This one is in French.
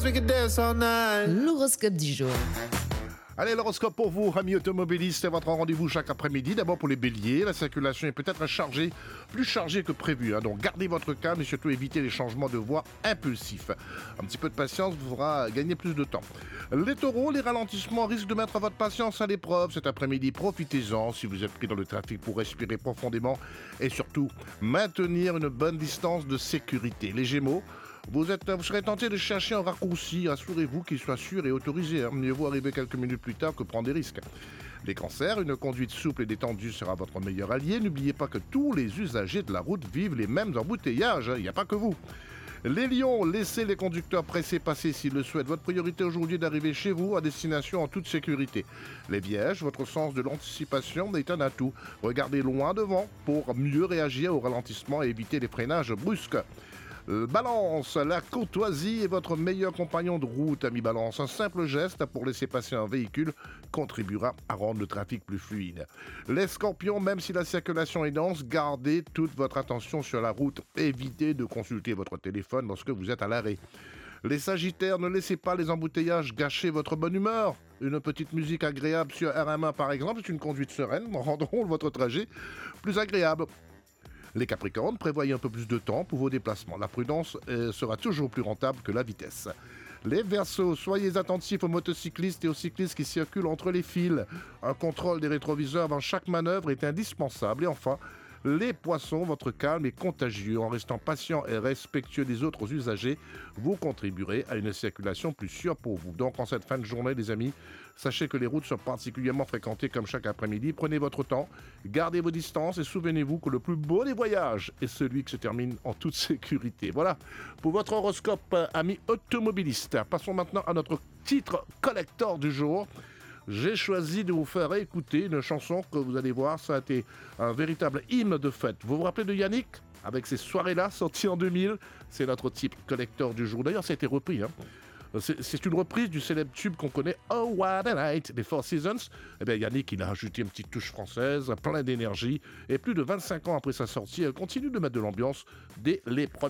L'horoscope du jour. Allez, l'horoscope pour vous, amis automobilistes, c'est votre rendez-vous chaque après-midi. D'abord pour les béliers, la circulation est peut-être chargée, plus chargée que prévu. Donc gardez votre calme et surtout évitez les changements de voie impulsifs. Un petit peu de patience vous fera gagner plus de temps. Les taureaux, les ralentissements risquent de mettre votre patience à l'épreuve cet après-midi. Profitez-en si vous êtes pris dans le trafic pour respirer profondément et surtout maintenir une bonne distance de sécurité. Les gémeaux, vous serez tenté de chercher un raccourci, assurez-vous qu'il soit sûr et autorisé. Mieux vaut arriver quelques minutes plus tard que prendre des risques. Les cancers, une conduite souple et détendue sera votre meilleur allié. N'oubliez pas que tous les usagers de la route vivent les mêmes embouteillages, il n'y a pas que vous. Les lions, laissez les conducteurs pressés passer s'ils le souhaitent. Votre priorité aujourd'hui est d'arriver chez vous à destination en toute sécurité. Les vierges, votre sens de l'anticipation est un atout. Regardez loin devant pour mieux réagir au ralentissement et éviter les freinages brusques. Balance, la courtoisie est votre meilleur compagnon de route, ami Balance. Un simple geste pour laisser passer un véhicule contribuera à rendre le trafic plus fluide. Les scorpions, même si la circulation est dense, gardez toute votre attention sur la route. Évitez de consulter votre téléphone lorsque vous êtes à l'arrêt. Les sagittaires, ne laissez pas les embouteillages gâcher votre bonne humeur. Une petite musique agréable sur RMA par exemple, c'est une conduite sereine, rendront votre trajet plus agréable. Les Capricornes, prévoyez un peu plus de temps pour vos déplacements. La prudence sera toujours plus rentable que la vitesse. Les Verseaux, soyez attentifs aux motocyclistes et aux cyclistes qui circulent entre les fils. Un contrôle des rétroviseurs avant chaque manœuvre est indispensable. Et enfin, les Poissons, votre calme est contagieux. En restant patient et respectueux des autres usagers, vous contribuerez à une circulation plus sûre pour vous. Donc en cette fin de journée, les amis, sachez que les routes sont particulièrement fréquentées comme chaque après-midi. Prenez votre temps, gardez vos distances et souvenez-vous que le plus beau des voyages est celui qui se termine en toute sécurité. Voilà pour votre horoscope, amis automobilistes. Passons maintenant à notre titre collector du jour. J'ai choisi de vous faire écouter une chanson que vous allez voir, ça a été un véritable hymne de fête. Vous vous rappelez de Yannick avec ces soirées-là sorties en 2000? C'est notre type collector du jour. D'ailleurs, ça a été repris. C'est une reprise du célèbre tube qu'on connaît, Oh What a Night, des Four Seasons. Eh bien, Yannick, il a ajouté une petite touche française, plein d'énergie. Et plus de 25 ans après sa sortie, elle continue de mettre de l'ambiance dès les premiers.